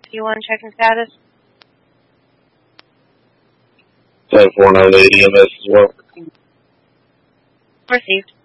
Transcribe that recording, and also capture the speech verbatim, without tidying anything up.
Rescue one checking status. ten four nine eight E M S as well. Received.